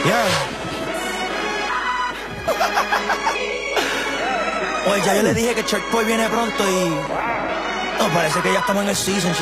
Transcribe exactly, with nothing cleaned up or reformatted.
Yeah. Oye, ya yo le dije que Shark Boy viene pronto y... No, parece que ya estamos en el season.